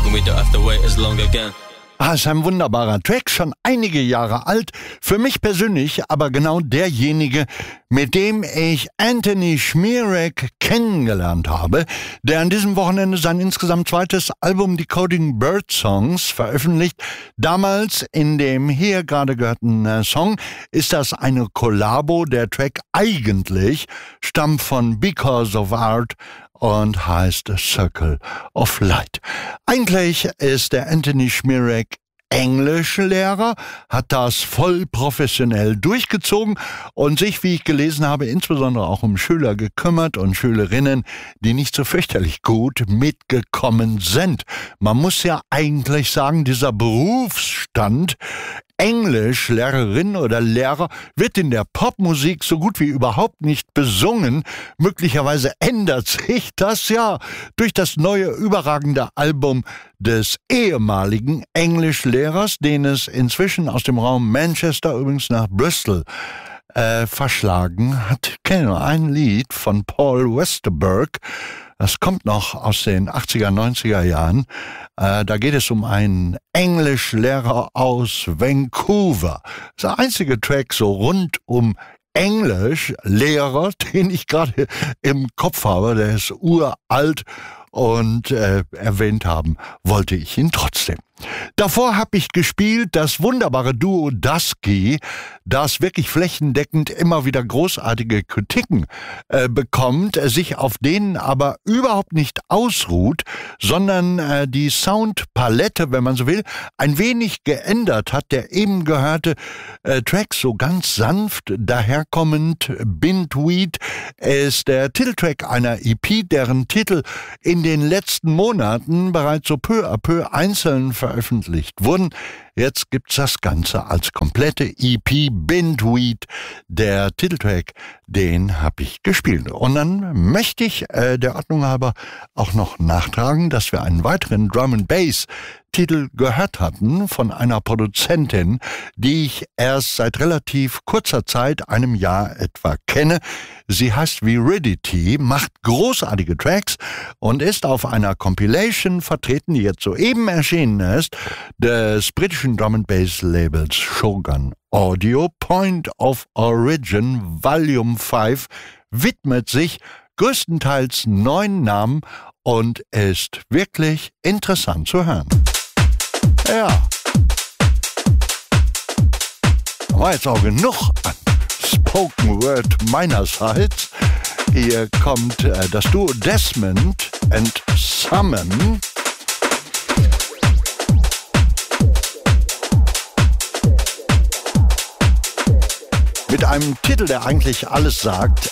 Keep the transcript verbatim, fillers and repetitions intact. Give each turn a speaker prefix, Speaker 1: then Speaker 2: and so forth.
Speaker 1: and we don't have to wait as long again.
Speaker 2: Ah, ist ein wunderbarer Track, schon einige Jahre alt. Für mich persönlich aber genau derjenige, mit dem ich Anthony Szmierek kennengelernt habe, der an diesem Wochenende sein insgesamt zweites Album Decoding Bird Songs veröffentlicht. Damals in dem hier gerade gehörten äh, Song ist das eine Kollabo. Der Track eigentlich stammt von Because of Art und heißt Circle of Light. Eigentlich ist der Anthony Szmierek Englischlehrer, hat das voll professionell durchgezogen und sich, wie ich gelesen habe, insbesondere auch um Schüler gekümmert und Schülerinnen, die nicht so fürchterlich gut mitgekommen sind. Man muss ja eigentlich sagen, dieser Berufsstand Englischlehrerin oder Lehrer wird in der Popmusik so gut wie überhaupt nicht besungen. Möglicherweise ändert sich das ja durch das neue überragende Album des ehemaligen Englischlehrers, den es inzwischen aus dem Raum Manchester übrigens nach Bristol äh, verschlagen hat. Ich kenne nur ein Lied von Paul Westerberg. Das kommt noch aus den achtziger, neunziger Jahren. Äh, da geht es um einen Englischlehrer aus Vancouver. Das ist der einzige Track so rund um Englischlehrer, den ich gerade im Kopf habe. Der ist uralt und äh, erwähnt haben wollte ich ihn trotzdem. Davor habe ich gespielt das wunderbare Duo Dusky, das wirklich flächendeckend immer wieder großartige Kritiken äh, bekommt, äh, sich auf denen aber überhaupt nicht ausruht, sondern äh, die Soundpalette, wenn man so will, ein wenig geändert hat. Der eben gehörte äh, Track so ganz sanft daherkommend, Bintweed, ist der Titeltrack einer E P, deren Titel in den letzten Monaten bereits so peu à peu einzeln veröffentlicht wurden. Jetzt gibt's das Ganze als komplette E P, Bintweed. Der Titeltrack, den habe ich gespielt. Und dann möchte ich äh, der Ordnung halber auch noch nachtragen, dass wir einen weiteren Drum and Bass Titel gehört hatten von einer Produzentin, die ich erst seit relativ kurzer Zeit, einem Jahr etwa, kenne. Sie heißt Viridity, macht großartige Tracks und ist auf einer Compilation vertreten, die jetzt soeben erschienen ist, des britischen Drum and Bass Labels Shogun Audio. Point of Origin Volume fünf widmet sich größtenteils neuen Namen und ist wirklich interessant zu hören. Ja, war jetzt auch genug an Spoken Word meinerseits. Hier kommt äh, das Duo Desmond and Summon. Mit einem Titel, der eigentlich alles sagt.